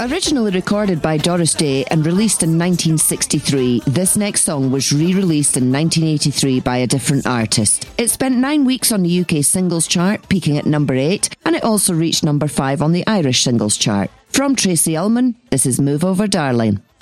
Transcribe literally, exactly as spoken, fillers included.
Originally recorded by Doris Day and released in nineteen sixty-three, this next song was re-released in nineteen eighty-three by a different artist. It spent nine weeks on the U K singles chart, peaking at number eight, and it also reached number five on the Irish singles chart. From Tracy Ullman, this is Move Over Darling.